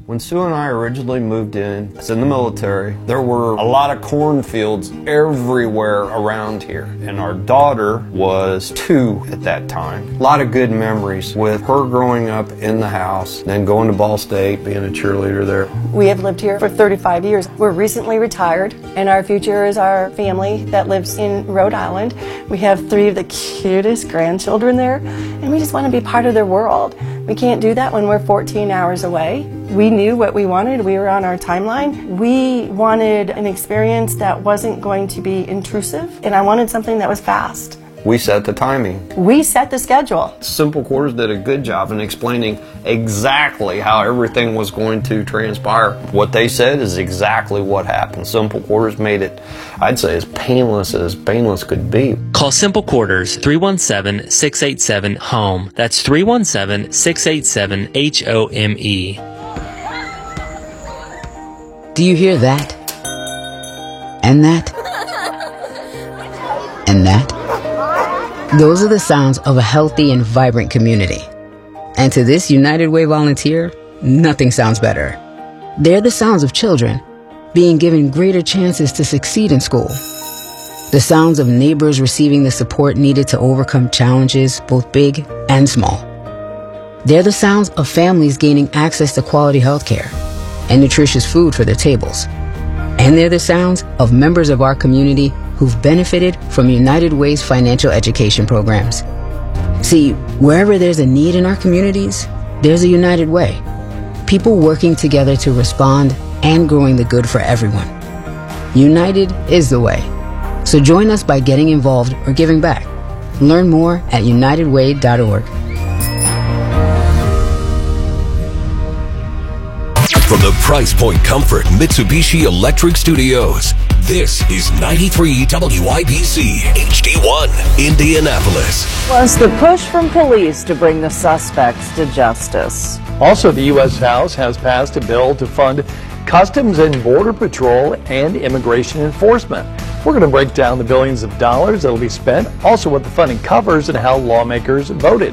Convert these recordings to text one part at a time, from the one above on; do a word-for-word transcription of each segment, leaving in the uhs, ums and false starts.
When Sue and I originally moved in, I was in the military, there were a lot of cornfields everywhere around here. And our daughter was two at that time. A lot of good memories with her growing up in the house, then going to Ball State, being a cheerleader there. We have lived here for thirty-five years. We're recently retired, and our future is our family that lives in Rhode Island. We have three of the cutest grandchildren there, and we just want to be part of their world. We can't do that when we're fourteen hours away. We knew what we wanted. We were on our timeline. We wanted an experience that wasn't going to be intrusive, and I wanted something that was fast. We set the timing. We set the schedule. Simple Quarters did a good job in explaining exactly how everything was going to transpire. What they said is exactly what happened. Simple Quarters made it, I'd say, as painless as painless could be. Call Simple Quarters three one seven, six eight seven, HOME. That's three one seven, six eight seven, H O M E. Do you hear that? And that? And that? Those are the sounds of a healthy and vibrant community. And to this United Way volunteer, nothing sounds better. They're the sounds of children being given greater chances to succeed in school. The sounds of neighbors receiving the support needed to overcome challenges, both big and small. They're the sounds of families gaining access to quality health care and nutritious food for their tables. And they're the sounds of members of our community who've benefited from United Way's financial education programs. See, wherever there's a need in our communities, there's a United Way. People working together to respond and growing the good for everyone. United is the way. So join us by getting involved or giving back. Learn more at united way dot org. From the Price Point Comfort Mitsubishi Electric Studios, this is ninety-three W I B C H D one, Indianapolis. Plus, the push from police to bring the suspects to justice. Also, the U S House has passed a bill to fund Customs and Border Patrol and immigration enforcement. We're going to break down the billions of dollars that will be spent, also what the funding covers and how lawmakers voted.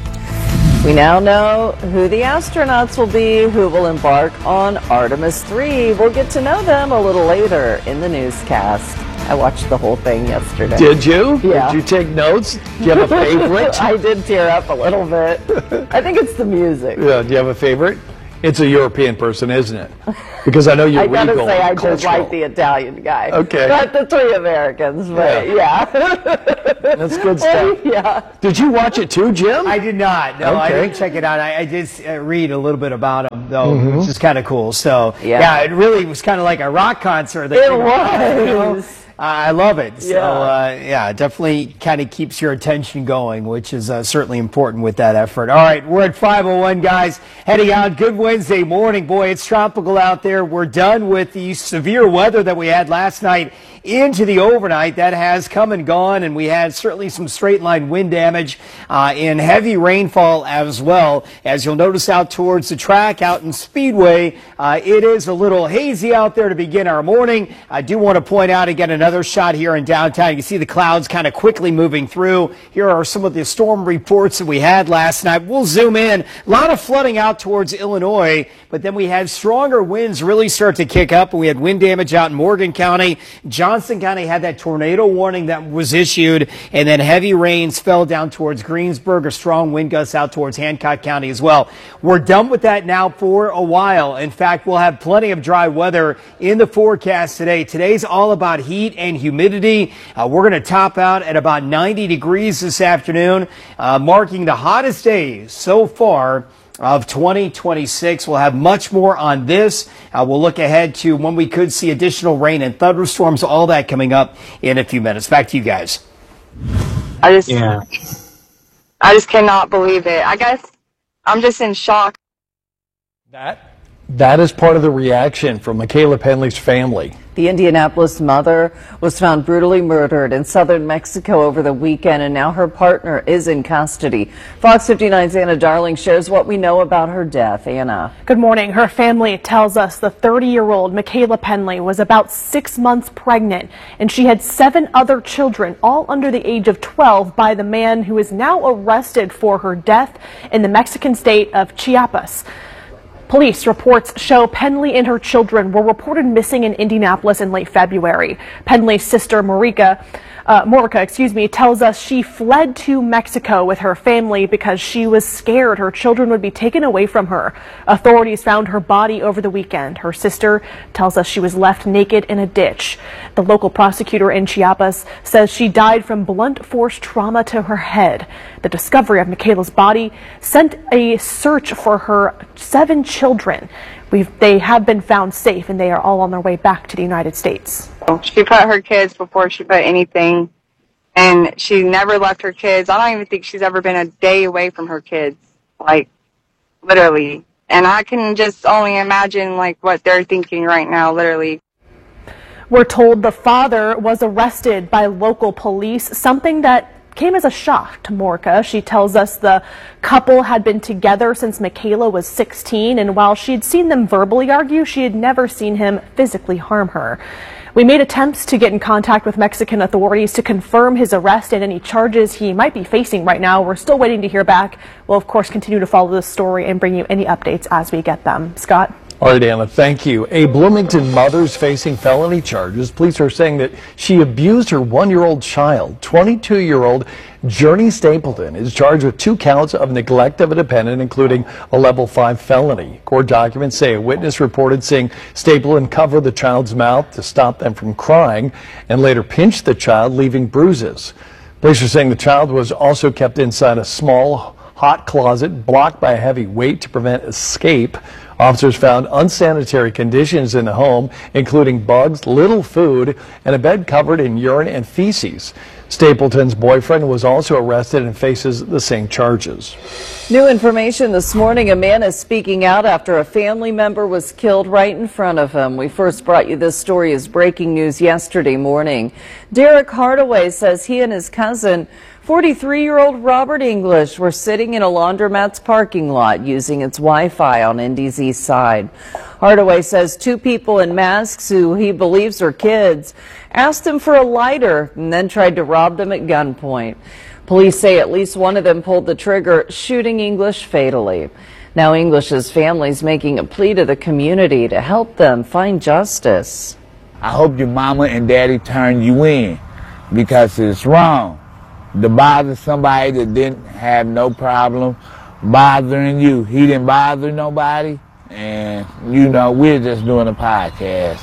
We now know who the astronauts will be who will embark on Artemis three. We'll get to know them a little later in the newscast. I watched the whole thing yesterday. Did you? Yeah. Did you take notes? Do you have a favorite? I did tear up a little bit. I think it's the music. Yeah. Do you have a favorite? It's a European person, isn't it? Because I know you're I gotta regal say, I cultural. just like the Italian guy. Okay. Not the three Americans, but yeah. yeah. That's good stuff. Yeah. Did you watch it too, Jim? I did not. No, okay. I didn't check it out. I, I did uh, read a little bit about him, though, mm-hmm. which is kind of cool. So, yeah. yeah, it really was kind of like a rock concert. That it came was. out, you know? I love it. So, Yeah, uh, yeah, definitely kind of keeps your attention going, which is uh, certainly important with that effort. All right, we're at five oh one, guys. Heading out. Good Wednesday morning. Boy, it's tropical out there. We're done with the severe weather that we had last night into the overnight. That has come and gone, and we had certainly some straight line wind damage uh, and heavy rainfall as well. As you'll notice out towards the track out in Speedway, uh, it is a little hazy out there to begin our morning. I do want to point out again another shot here in downtown. You can see the clouds kind of quickly moving through. Here are some of the storm reports that we had last night. We'll zoom in. A lot of flooding out towards Illinois, but then we had stronger winds really start to kick up, and we had wind damage out in Morgan County. Johnson County had that tornado warning that was issued, and then heavy rains fell down towards Greensburg, a strong wind gusts out towards Hancock County as well. We're done with that now for a while. In fact, we'll have plenty of dry weather in the forecast today. Today's all about heat and humidity. Uh, we're going to top out at about ninety degrees this afternoon, uh, marking the hottest days so far of twenty twenty-six. We'll have much more on this. Uh, we'll look ahead to when we could see additional rain and thunderstorms, all that coming up in a few minutes. Back to you guys. I just, Yeah. I just cannot believe it. I guess I'm just in shock. That that is part of the reaction from Michaela Penley's family. The Indianapolis mother was found brutally murdered in southern Mexico over the weekend, and now her partner is in custody. Fox fifty-nine's Anna Darling shares what we know about her death. Anna. Good morning. Her family tells us the thirty-year-old Michaela Penley was about six months pregnant, and she had seven other children, all under the age of twelve, by the man who is now arrested for her death in the Mexican state of Chiapas. Police reports show Penley and her children were reported missing in Indianapolis in late February. Penley's sister, Marika, uh, Morica, excuse me, tells us she fled to Mexico with her family because she was scared her children would be taken away from her. Authorities found her body over the weekend. Her sister tells us she was left naked in a ditch. The local prosecutor in Chiapas says she died from blunt force trauma to her head. The discovery of Michaela's body sent a search for her seven children. We've, they have been found safe, and they are all on their way back to the United States. She put her kids before she put anything, and she never left her kids. I don't even think she's ever been a day away from her kids, like, literally. And I can just only imagine, like, what they're thinking right now, literally. We're told the father was arrested by local police, something that came as a shock to Morica. She tells us the couple had been together since Michaela was sixteen, and while she'd seen them verbally argue, she had never seen him physically harm her. We made attempts to get in contact with Mexican authorities to confirm his arrest and any charges he might be facing right now. We're still waiting to hear back. We'll, of course, continue to follow this story and bring you any updates as we get them. Scott? All right, Anna, thank you. A Bloomington mother's facing felony charges. Police are saying that she abused her one-year-old child. twenty-two-year-old Journey Stapleton is charged with two counts of neglect of a dependent, including a level five felony. Court documents say a witness reported seeing Stapleton cover the child's mouth to stop them from crying and later pinch the child, leaving bruises. Police are saying the child was also kept inside a small hot closet blocked by a heavy weight to prevent escape. Officers found unsanitary conditions in the home, including bugs, little food, and a bed covered in urine and feces. Stapleton's boyfriend was also arrested and faces the same charges. New information this morning. A man is speaking out after a family member was killed right in front of him. We first brought you this story as breaking news yesterday morning. Derek Hardaway says he and his cousin, forty-three-year-old Robert English, were sitting in a laundromat's parking lot using its Wi-Fi on Indy's east side. Hardaway says two people in masks who he believes are kids asked him for a lighter and then tried to rob them at gunpoint. Police say at least one of them pulled the trigger, shooting English fatally. Now English's family is making a plea to the community to help them find justice. I hope your mama and daddy turn you in, because it's wrong to bother somebody that didn't have no problem bothering you. He didn't bother nobody, and, you know, we're just doing a podcast.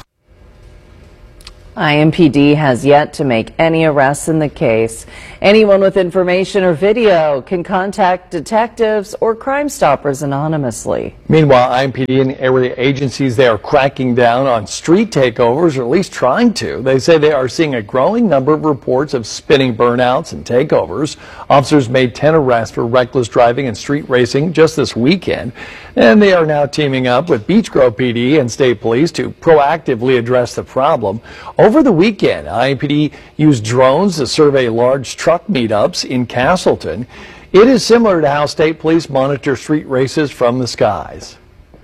I M P D has yet to make any arrests in the case. Anyone with information or video can contact detectives or Crime Stoppers anonymously. Meanwhile, I M P D and area agencies, they are cracking down on street takeovers, or at least trying to. They say they are seeing a growing number of reports of spinning burnouts and takeovers. Officers made ten arrests for reckless driving and street racing just this weekend. And they are now teaming up with Beech Grove P D and state police to proactively address the problem. Over the weekend, I M P D used drones to survey large truck meetups in Castleton. It is similar to how state police monitor street races from the skies.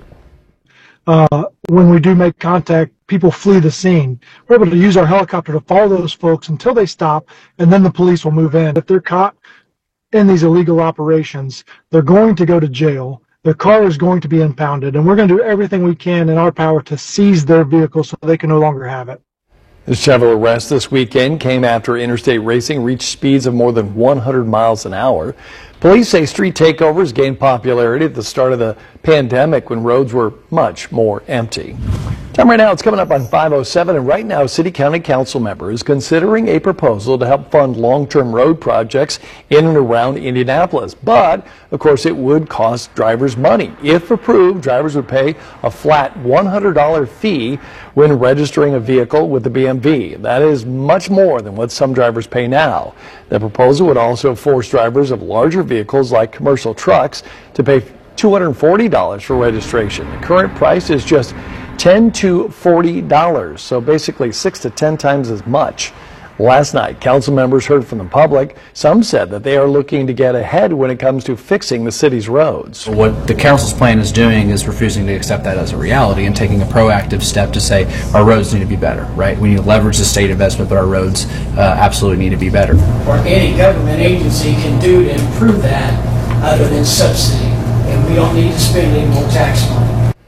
Uh, when we do make contact, people flee the scene. We're able to use our helicopter to follow those folks until they stop, and then the police will move in. If they're caught in these illegal operations, they're going to go to jail. Their car is going to be impounded, and we're going to do everything we can in our power to seize their vehicle so they can no longer have it. Several arrests this weekend came after interstate racing reached speeds of more than one hundred miles an hour. Police say street takeovers gained popularity at the start of the pandemic when roads were much more empty. Time right now, it's coming up on five oh seven, and right now, City County Council member is considering a proposal to help fund long-term road projects in and around Indianapolis. But, of course, it would cost drivers money. If approved, drivers would pay a flat one hundred dollar fee when registering a vehicle with the B M V. That is much more than what some drivers pay now. The proposal would also force drivers of larger vehicles like commercial trucks to pay two hundred forty dollars for registration. The current price is just ten to forty dollars, so basically six to ten times as much. Last night, council members heard from the public. Some said that they are looking to get ahead when it comes to fixing the city's roads. What the council's plan is doing is refusing to accept that as a reality and taking a proactive step to say our roads need to be better, right? We need to leverage the state investment, but our roads uh, absolutely need to be better. Or any government agency can do to improve that other than subsidy, and we don't need to spend any more tax money.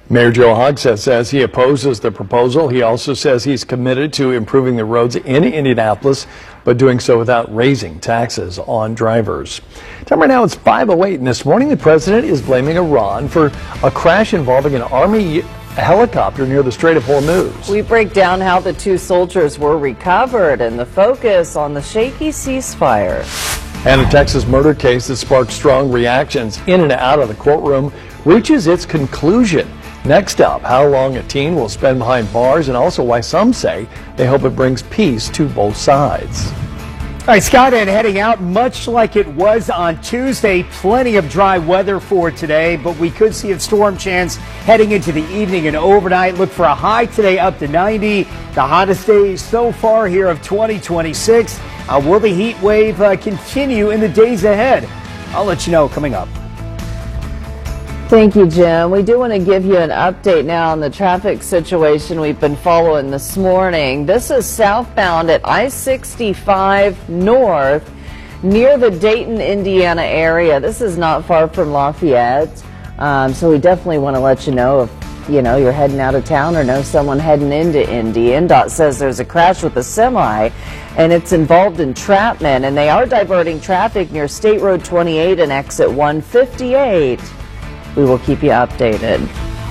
Mayor Joe Hogsett says he opposes the proposal. He also says he's committed to improving the roads in Indianapolis, but doing so without raising taxes on drivers. Time right now, it's five oh eight, and this morning the president is blaming Iran for a crash involving an Army helicopter near the Strait of Hormuz. We break down how the two soldiers were recovered and the focus on the shaky ceasefire. And a Texas murder case that sparked strong reactions in and out of the courtroom reaches its conclusion. Next up, how long a teen will spend behind bars, and also why some say they hope it brings peace to both sides. All right, Scott, and heading out much like it was on Tuesday. Plenty of dry weather for today, but we could see a storm chance heading into the evening and overnight. Look for a high today up to ninety. The hottest day so far here of twenty twenty-six. Uh, will the heat wave uh, continue in the days ahead? I'll let you know coming up. Thank you, Jim. We do want to give you an update now on the traffic situation we've been following this morning. This is southbound at I sixty-five North near the Dayton, Indiana area. This is not far from Lafayette. Um, so we definitely want to let you know if you know you're heading out of town or know someone heading into Indy. N D O T says there's a crash with a semi and it's involved entrapment, and they are diverting traffic near State Road twenty-eight and exit one fifty-eight. We will keep you updated.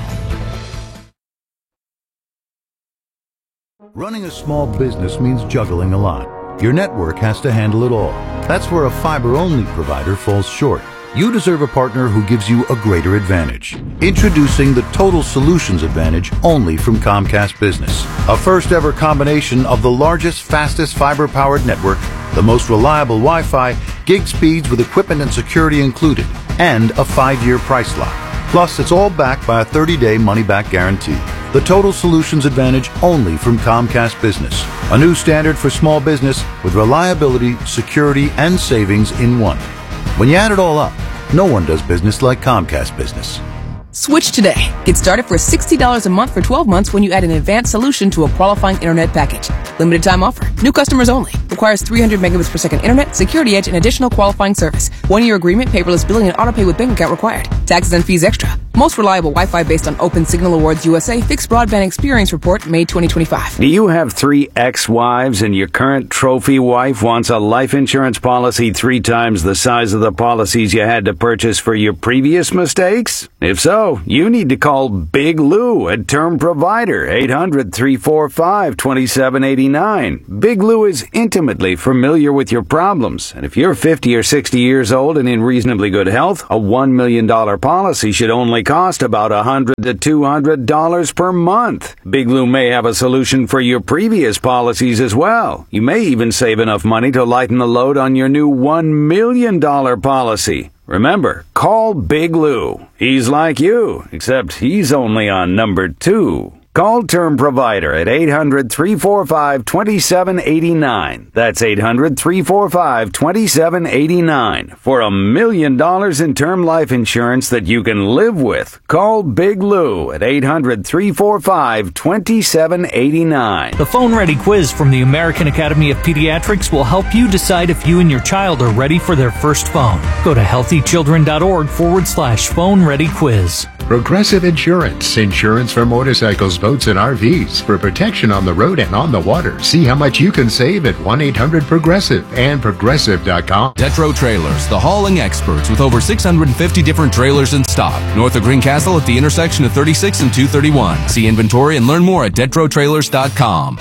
Running a small business means juggling a lot. Your network has to handle it all. That's where a fiber-only provider falls short. You deserve a partner who gives you a greater advantage. Introducing the Total Solutions Advantage only from Comcast Business. A first-ever combination of the largest, fastest fiber-powered network, the most reliable Wi-Fi, gig speeds with equipment and security included, and a five-year price lock. Plus, it's all backed by a thirty-day money-back guarantee. The Total Solutions Advantage only from Comcast Business. A new standard for small business with reliability, security, and savings in one. When you add it all up, no one does business like Comcast Business. Switch today. Get started for sixty dollars a month for twelve months when you add an advanced solution to a qualifying internet package. Limited time offer. New customers only. Requires three hundred megabits per second internet, security edge, and additional qualifying service. One year agreement, paperless billing, and autopay with bank account required. Taxes and fees extra. Most reliable Wi-Fi based on Open Signal Awards U S A Fixed Broadband Experience Report, May twenty twenty-five. Do you have three ex-wives and your current trophy wife wants a life insurance policy three times the size of the policies you had to purchase for your previous mistakes? If so, you need to call Big Lou at Term Provider, eight hundred, three four five, two seven eight nine. Big Lou is intimately familiar with your problems, and if you're fifty or sixty years old and in reasonably good health, a one million dollars policy should only cost about one hundred to two hundred dollars per month. Big Lou may have a solution for your previous policies as well. You may even save enough money to lighten the load on your new one million dollars policy. Remember, call Big Lou. He's like you, except he's only on number two. Call Term Provider at eight hundred, three four five, two seven eight nine. That's eight hundred, three four five, two seven eight nine for a million dollars in term life insurance that you can live with. Call Big Lou at eight hundred, three four five, two seven eight nine. The Phone Ready quiz from the American Academy of Pediatrics will help you decide if you and your child are ready for their first phone. Go to healthychildren.org forward slash phone ready quiz. Progressive Insurance. Insurance for motorcycles, boats, and R Vs. For protection on the road and on the water. See how much you can save at one eight hundred progressive and progressive dot com. Detro Trailers, the hauling experts with over six hundred fifty different trailers in stock. North of Greencastle at the intersection of thirty-six and two thirty-one. See inventory and learn more at detro trailers dot com.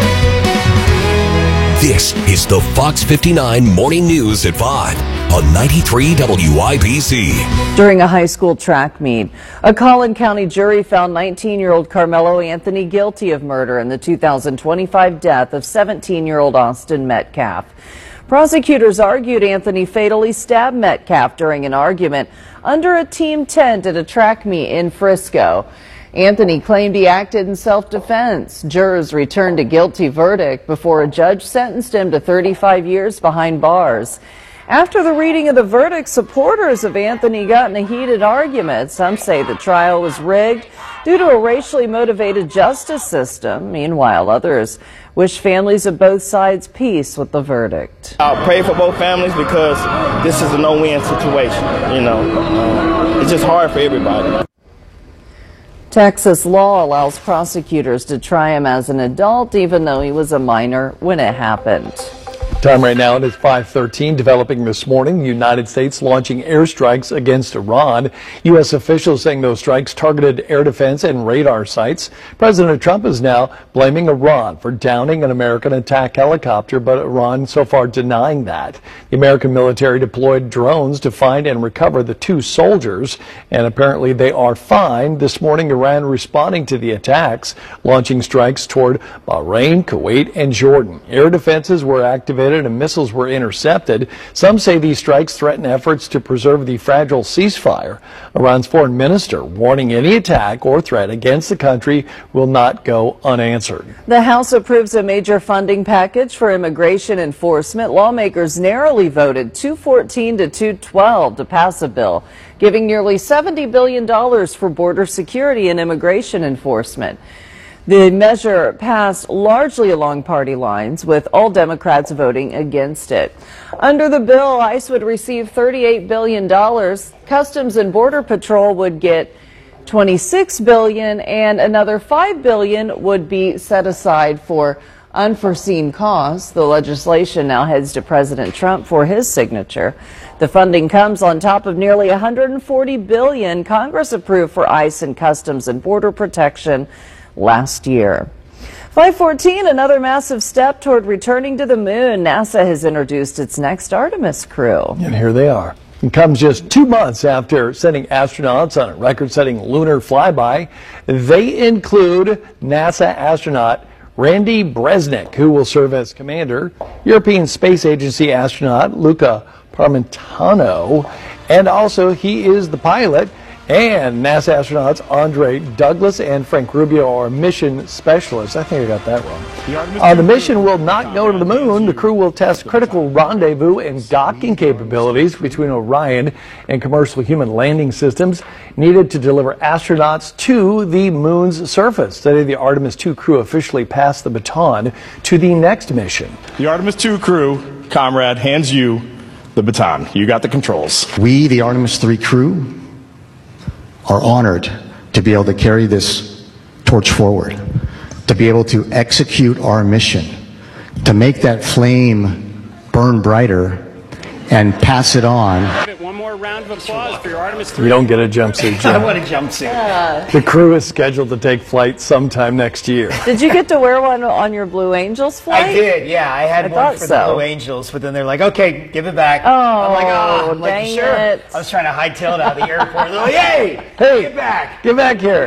This is the Fox fifty-nine Morning News at five on ninety-three W I B C. During a high school track meet, a Collin County jury found nineteen-year-old Carmelo Anthony guilty of murder in the two thousand twenty-five death of seventeen-year-old Austin Metcalf. Prosecutors argued Anthony fatally stabbed Metcalf during an argument under a team tent at a track meet in Frisco. Anthony claimed he acted in self-defense. Jurors returned a guilty verdict before a judge sentenced him to thirty-five years behind bars. After the reading of the verdict, supporters of Anthony got in a heated argument. Some say the trial was rigged due to a racially motivated justice system. Meanwhile, others wish families of both sides peace with the verdict. I'll pray for both families because this is a no-win situation. You know, uh, it's just hard for everybody. Texas law allows prosecutors to try him as an adult, even though he was a minor when it happened. Time right now, it is five thirteen. Developing this morning, the United States launching airstrikes against Iran. U S officials saying those strikes targeted air defense and radar sites. President Trump is now blaming Iran for downing an American attack helicopter, but Iran so far denying that. The American military deployed drones to find and recover the two soldiers, and apparently they are fine. This morning, Iran responding to the attacks, launching strikes toward Bahrain, Kuwait, and Jordan. Air defenses were activated and missiles were intercepted. Some say these strikes threaten efforts to preserve the fragile ceasefire. Iran's foreign minister warning any attack or threat against the country will not go unanswered. The House approves a major funding package for immigration enforcement. Lawmakers narrowly voted two fourteen to two twelve to pass a bill giving nearly seventy billion dollars for border security and immigration enforcement. The measure passed largely along party lines, with all Democrats voting against it. Under the bill, ICE would receive thirty-eight billion dollars. Customs and Border Patrol would get twenty-six billion dollars, and another five billion dollars would be set aside for unforeseen costs. The legislation now heads to President Trump for his signature. The funding comes on top of nearly one hundred forty billion dollars Congress approved for ICE and Customs and Border Protection last year. five fourteen, another massive step toward returning to the moon. NASA has introduced its next Artemis crew. And here they are. It comes just two months after sending astronauts on a record-setting lunar flyby. They include NASA astronaut Randy Bresnik, who will serve as commander, European Space Agency astronaut Luca Parmitano, and also he is the pilot. And NASA astronauts Andre Douglas and Frank Rubio are mission specialists. I think I got that wrong. Uh, the mission will not go to the moon. The crew will test critical rendezvous and docking capabilities between Orion and commercial human landing systems needed to deliver astronauts to the moon's surface. Today, the Artemis two crew officially passed the baton to the next mission. The Artemis two crew, comrade, hands you the baton. You got the controls. We, the Artemis three crew, are honored to be able to carry this torch forward, to be able to execute our mission, to make that flame burn brighter and pass it on. One more round of applause for your Artemis three. You don't get a jumpsuit, Jim. I want a jumpsuit. Yeah. The crew is scheduled to take flight sometime next year. Did you get to wear one on your Blue Angels flight? I did, yeah. I had I one for so. the Blue Angels, but then they're like, okay, give it back. Oh, I'm like, oh, I'm like, dang sure. it. I was trying to hightail it out of the airport. They're like, hey, Hey, get back. Get back here.